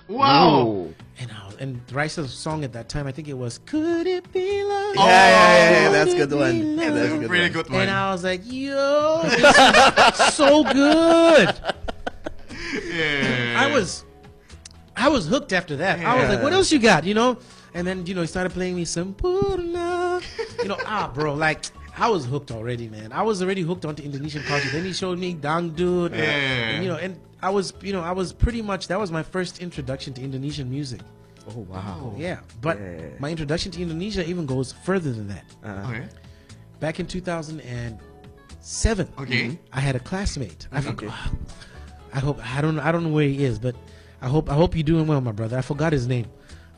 Wow. And Rice's song at that time, I think it was "Could It Be Love?" Yeah, that's Could good it be one. love? It's That's a good pretty one. good one. And I was like, "Yo, this is so good." Yeah. I was hooked after that. I was like, "What else you got?" You know. And then he started playing me Sempurna. Bro, like I was hooked already, man. I was already hooked onto Indonesian culture. Then he showed me Dangdut. And I was pretty much, that was my first introduction to Indonesian music. Oh, wow. Yeah, but my introduction to Indonesia even goes further than that. Okay. Back in 2007, Okay. I had a classmate. I forgot. I don't know where he is, but I hope you're doing well, my brother. I forgot his name.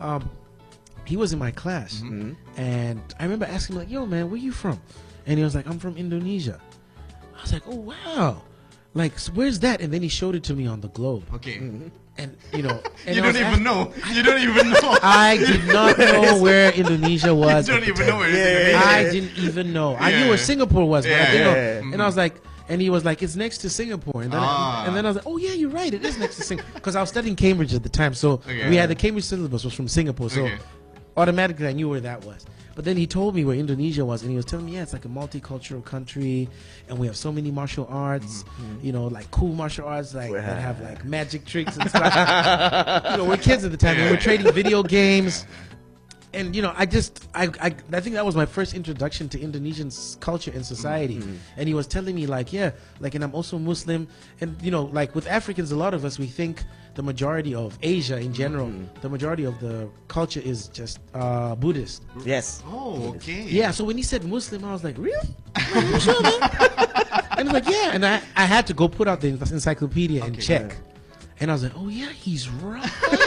He was in my class, and I remember asking him, like, "Yo, man, where you from?" And he was like, "I'm from Indonesia." I was like, "Oh, wow. Like, so where's that?" And then he showed it to me on the globe. Okay. And, You and I don't was even know. You don't even know. I did not know where Indonesia was. You don't even know where it is. I didn't even know. I knew where Singapore was, but I didn't know. Yeah. And I was like, and he was like, "It's next to Singapore." And then, and then I was like, "Oh yeah, you're right. It is next to Singapore." Because I was studying Cambridge at the time, so we had the Cambridge syllabus was from Singapore, so automatically I knew where that was. But then he told me where Indonesia was, and he was telling me, "Yeah, it's like a multicultural country, and we have so many martial arts, like cool martial arts, like that have like magic tricks and stuff." We're kids at the time, and we're trading video games. And I think that was my first introduction to Indonesian culture and society. And he was telling me and I'm also Muslim, and like with Africans, a lot of us, we think the majority of Asia in general, the majority of the culture is just Buddhist. Yes. Oh, okay. Yeah, so when he said Muslim, I was like, "Really? Are you sure, man?" And he's like, "Yeah." And I had to go put out the encyclopedia and check. And I was like, "Oh yeah, he's right."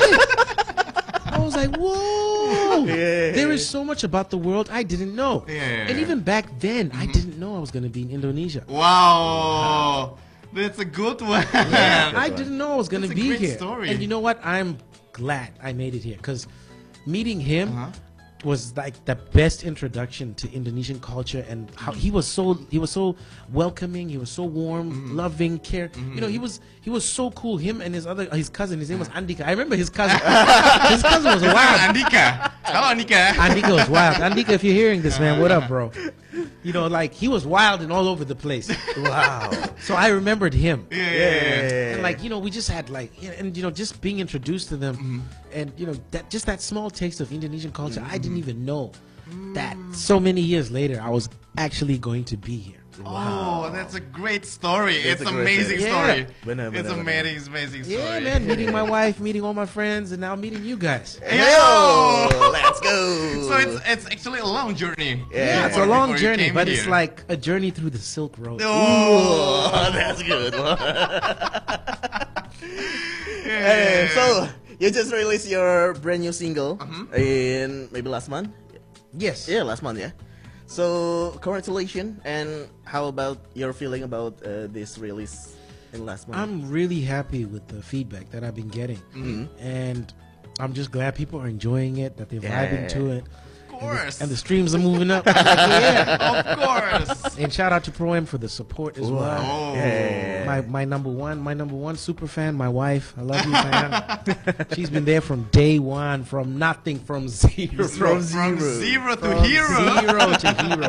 I was like, "Whoa!" There is so much about the world I didn't know. And even back then, I didn't know I was going to be in Indonesia. Wow. That's a good one. Yeah, I didn't know I was going to That's a be great here. story. And you know what? I'm glad I made it here, because meeting him was like the best introduction to Indonesian culture, and how he was so welcoming, he was so warm, loving, care. He was so cool. Him and his cousin, his name was Andika. I remember his cousin. His cousin was wild. Andika. Hello, Andika. Andika was wild. Andika, if you're hearing this, man, what up, bro? Like he was wild and all over the place. Wow. So I remembered him. Yeah. And we just had just being introduced to them, and that small taste of Indonesian culture, I didn't even know that so many years later I was actually going to be here. Oh, that's a great story. It's a an great amazing story. story. Benar, It's benar, amazing story. Yeah, man, meeting my wife, meeting all my friends, and now meeting you guys. Yo! Let's go. So it's actually a long journey. Yeah, it's a Before long you journey, came but it's here. like a journey through the Silk Road. Oh, That's good. yeah. So you just released your brand new single in maybe last month. Yes. Yeah, last month. Yeah. So congratulations. And how about your feeling about this release in last month? I'm really happy with the feedback that I've been getting, and I'm just glad people are enjoying it, that they're vibing to it. Of course. And the streams are moving up. Yeah. Of course. And shout out to Pro M for the support as well. Oh. Yeah. My number one super fan, my wife. I love you, man. She's been there from day one, from nothing, from zero. From zero to From hero. Zero to hero.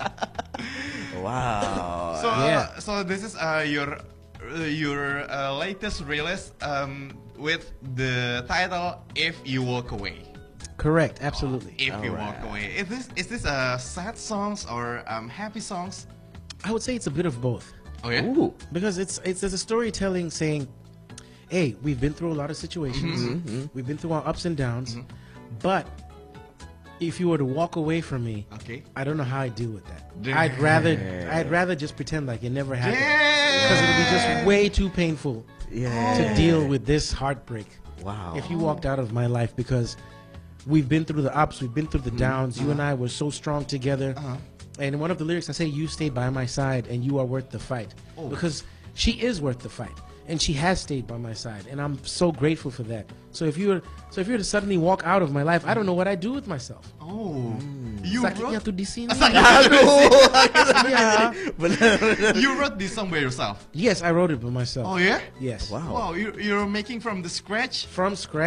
Wow. So, Yeah. so this is your latest release with the title "If You Walk Away." Correct, absolutely. If you walk away, is this sad songs or happy songs? I would say it's a bit of both. Oh yeah. Ooh. Because it's a storytelling saying, hey, we've been through a lot of situations. We've been through our ups and downs. But if you were to walk away from me, Okay. I don't know how I'd deal with that. Damn. I'd rather just pretend like it never happened. Because it would be just way too painful Yeah. to deal with this heartbreak Wow. if you walked out of my life, because we've been through the ups, we've been through the downs. You and I were so strong together. And in one of the lyrics, I say, you stayed by my side and you are worth the fight. Because she is worth the fight. And she has stayed by my side. And I'm so grateful for that. So if you were to suddenly walk out of my life, I don't know what I'd do with myself. Oh, you Sakitnya wrote tuh di sini. Yeah. you wrote this song by yourself. Yes, I wrote it by myself. Oh yeah. Yes. Wow. Wow, you're making from the scratch. From scratch.